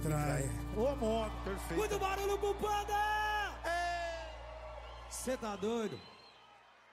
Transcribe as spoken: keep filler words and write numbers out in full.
trai. Ô, moto. Perfeito. Muito barulho pro Panda! Cê tá doido?